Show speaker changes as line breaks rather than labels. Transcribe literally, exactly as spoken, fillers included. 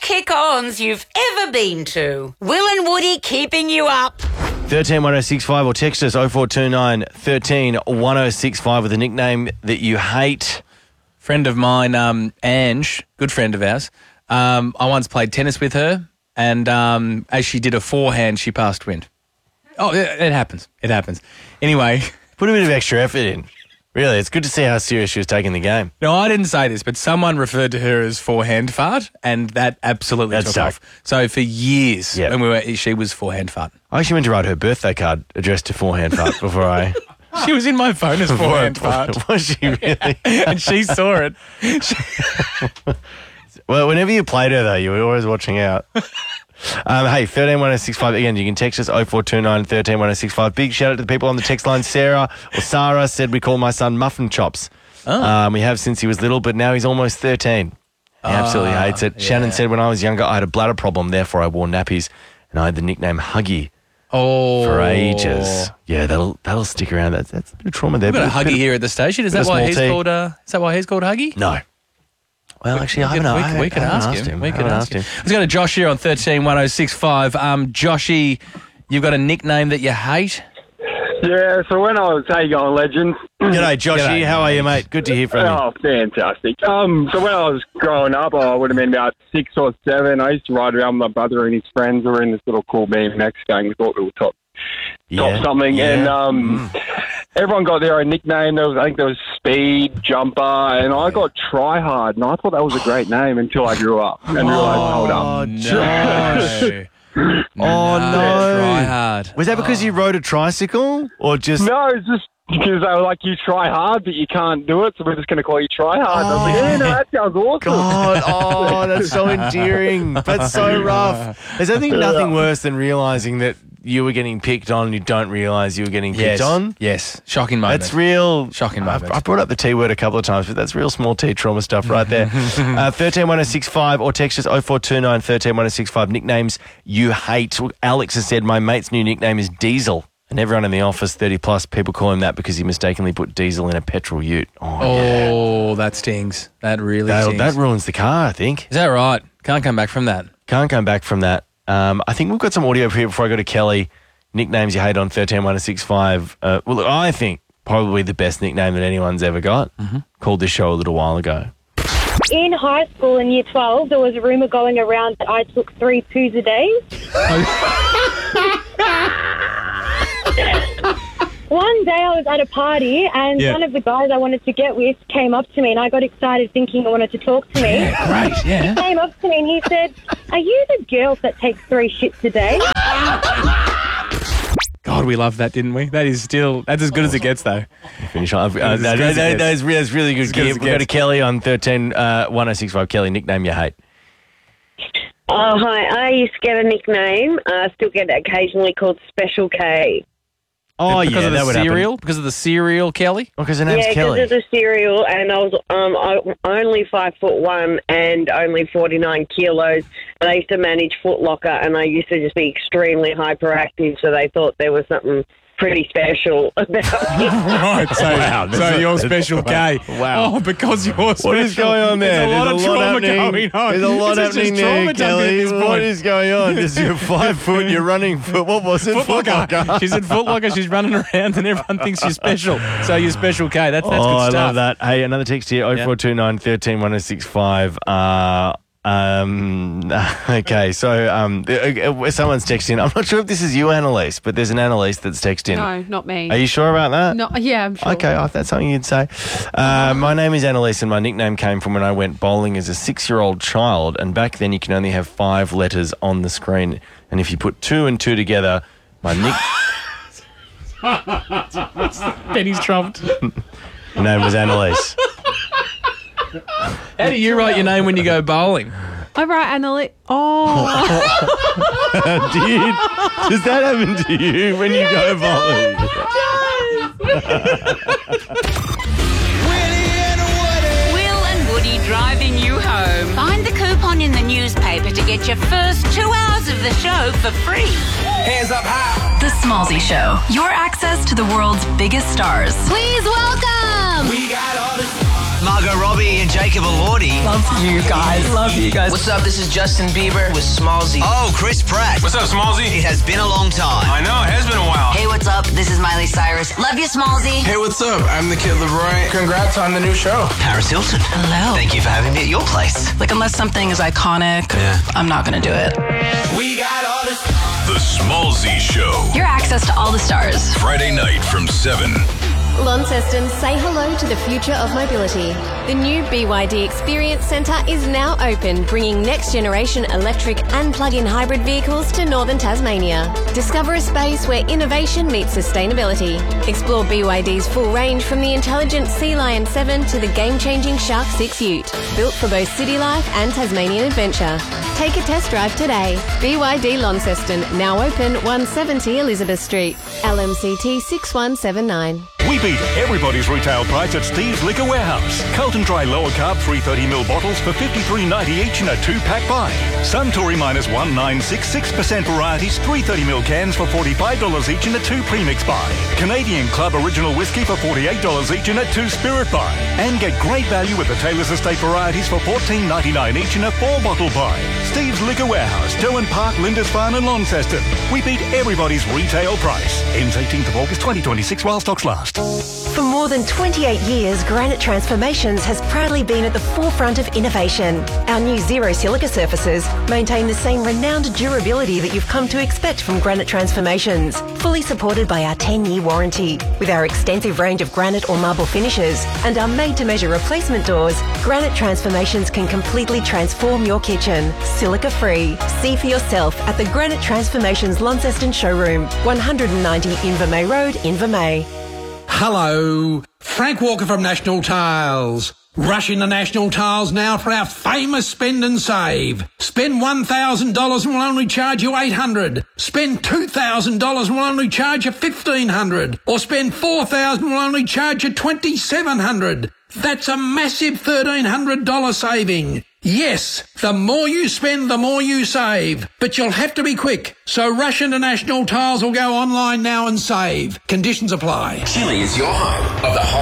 kick-ons you've ever been to. Will and Woody keeping you up.
thirteen one oh six five or text us oh four two nine, thirteen one oh six five with a nickname that you hate.
Friend of mine, um, Ange, good friend of ours, um, I once played tennis with her, and um, as she did a forehand, she passed wind. Oh, it, it happens. It happens. Anyway.
Put a bit of extra effort in. Really, it's good to see how serious she was taking the game.
No, I didn't say this, but someone referred to her as forehand fart, and that absolutely
That's
took
stuck.
off. So for years,
Yep.
when we were, she was forehand fart.
I actually went to write her birthday card addressed to forehand fart before I...
She was in my phone as forehand fart,
Was she really?
and she saw it.
Well, whenever you played her, though, you were always watching out. Um, hey, thirteen one oh six five. Again, you can text us oh four two nine, thirteen one oh six five. Big shout out to the people on the text line. Sarah or Sarah said we call my son Muffin Chops.
Oh.
Um, we have since he was little, but now he's almost thirteen. He absolutely hates it.
yeah.
Shannon said when I was younger, I had a bladder problem, therefore I wore nappies, and I had the nickname Huggy
Oh,
for ages. Yeah, that'll that'll stick around. That's that's a bit of trauma there.
We've got a
Bit-
Huggy
bit-
here at the station. Is
bit
that
of
why
small
he's
tea.
called? Uh, is that why he's called Huggy?
No. Well, actually, I
We
haven't,
could-
I
we could
haven't
ask him. We
I
could
haven't
ask him. Let's go to Josh here on thirteen one oh six five. Um, Joshy, you've got a nickname that you hate.
Yeah, so when I was, how you going, legends?
G'day, Joshy.
G'day,
How are you, mate? Good to hear from you.
Oh, fantastic. Um, so when I was growing up, I would have been about six or seven. I used to ride around with my brother and his friends. We were in this little cool B M X gang. We thought we were top,
Yeah,
top something.
yeah.
And um, everyone got their own nickname. There was, I think there was Speed, Jumper, and I got Try Hard. And I thought that was a great name until I grew up and realised, hold up.
Oh,
No.
Oh,
No,
no.
try hard.
Was that because you rode a tricycle or just...
No, it's just because they were like, you try hard, but you can't do it, so we're just going to call you Try Hard. And I was like, yeah, no, that sounds awesome.
God, oh, that's so endearing. That's so rough. There's I think nothing worse than realising that you were getting picked on and you don't realise you were getting picked
Yes,
on.
yes. Shocking moment.
That's real.
Shocking
I've,
moment.
I've brought up the T word a couple of times, but that's real small T trauma stuff right there. uh, thirteen one oh six five or text us oh four two nine, thirteen one oh six five. Nicknames you hate. Alex has said, my mate's new nickname is Diesel. And everyone in the office, thirty plus, people call him that because he mistakenly put diesel in a petrol ute. Oh, yeah.
Oh, that stings. That really
That,
stings.
that ruins the car, I think.
Is that right? Can't come back from that.
Can't come back from that. Um, I think we've got some audio here before I go to Kelly. Nicknames you hate on thirteen one oh six five. Uh, well, look, I think probably the best nickname that anyone's ever got. Mm-hmm. Called this show a little while ago.
In high school in year twelve, there was a rumour going around that I took three poos a day. One day I was at a party and
Yeah.
one of the guys I wanted to get with came up to me and I got excited thinking he wanted to talk to me.
Right, yeah.
He came up to me and he said, "Are you the girl that takes three shits a day?"
God, we loved that, didn't we? That is still, that's as good as it gets, though.
Finish on. Uh,
As
that,
good as it
that,
gets.
that is, that's really good.
As good as
Gear.
it
We'll go to
gets.
Kelly on thirteen one oh six five. Kelly, nickname you hate.
Oh, hi. I used to get a nickname. I still get it occasionally called Special K.
Oh,
because
yeah,
of the
that would
cereal?
happen.
Because of the cereal, Kelly?
Because her name's
Yeah, because
Kelly.
of the cereal, and I was um I, only five foot one and only forty nine kilos. And I used to manage Foot Locker, and I used to just be extremely hyperactive. So they thought there was something pretty special about me.
Right, so,
Wow,
so
that's a-
you're
that's-
Special K.
wow.
Oh, because you're special.
What is going on there?
There's a lot
There's
of trauma
happening.
going on.
There's a lot
This is
happening
just
there,
trauma dumping at
Kelly.
this
What
point.
is going on? This you're five foot. You're running foot. What was it?
Foot Locker. She's in Foot Locker. She's running around and everyone thinks you're special. So you're Special K. That's, that's
oh,
good
I
stuff.
love that. Hey, another text here,
Yeah.
oh four two nine, thirteen one oh six five. Uh, um, okay, so um, uh, someone's texting. I'm not sure if this is you, Annalise, but there's an Annalise that's texting.
No, not me.
Are you sure about that?
No, yeah, I'm sure.
Okay, if that's something you'd say. Uh, my name is Annalise, and my nickname came from when I went bowling as a six-year-old child, and back then you can only have five letters on the screen, and if you put two and two together, my nick
Benny's trumped.
my name was Annalise.
How do you write your name when you go bowling?
I write Annalise. Oh,
Did, does that happen to you when you go bowling?
Will and Woody driving you home. Find the coupon in the newspaper to get your first two hours of the show for free.
Hands up high.
The Smallsy Show. Your access to the world's biggest stars.
please welcome.
We got all the stars.
Margot Robbie and Jacob Elordi.
Love you guys. Love you guys.
What's up? This is Justin Bieber with Smallzy.
Oh, Chris Pratt.
What's up, Smallzy?
It has been a long time.
I know, it has been a while.
Hey, what's up? This is Miley Cyrus. Love you, Smallzy.
Hey, what's up? I'm the Kid LeRoy. Congrats on the new show.
Paris Hilton.
Hello.
Thank you for having me at your place.
Like, unless something is iconic,
yeah.
I'm not going to do it.
We got all this.
The Smallzy Show.
Your access to all the stars.
Friday night from seven.
Launceston, say hello to the future of mobility. The new B Y D Experience Centre is now open, bringing next-generation electric and plug-in hybrid vehicles to northern Tasmania. Discover a space where innovation meets sustainability. Explore B Y D's full range from the intelligent Sea Lion seven to the game-changing Shark six Ute, built for both city life and Tasmanian adventure. Take a test drive today. B Y D Launceston, now open one seventy Elizabeth Street. L M C T six one seven nine.
We beat everybody's retail price at Steve's Liquor Warehouse. Carlton Dry Lower Carb three hundred thirty milliliter bottles for fifty-three ninety each in a two-pack buy. Suntory minus one nine six six percent varieties three hundred thirty milliliter cans for forty-five dollars each in a two premix buy. Canadian Club Original Whiskey for forty-eight dollars each in a two spirit buy. And get great value with the Taylor's Estate varieties for fourteen ninety-nine each in a four-bottle buy. Steve's Liquor Warehouse, Derwent Park, Lindisfarne and Launceston. We beat everybody's retail price. Ends eighteenth of August twenty twenty-six while stocks last.
For more than twenty-eight years, Granite Transformations has proudly been at the forefront of innovation. Our new Zero Silica surfaces maintain the same renowned durability that you've come to expect from Granite Transformations, fully supported by our ten-year warranty. With our extensive range of granite or marble finishes and our made-to-measure replacement doors, Granite Transformations can completely transform your kitchen, silica-free. See for yourself at the Granite Transformations Launceston showroom, one ninety Invermay Road, Invermay.
Hello, Frank Walker from National Tiles. Rush into National Tiles now for our famous spend and save. Spend one thousand dollars and we'll only charge you eight hundred dollars. Spend two thousand dollars and we'll only charge you fifteen hundred dollars. Or spend four thousand dollars and we'll only charge you twenty-seven hundred dollars. That's a massive thirteen hundred dollars saving. Yes, the more you spend, the more you save. But you'll have to be quick. So rush into National Tiles or go online now and save. Conditions apply.
Chile is your home of the hot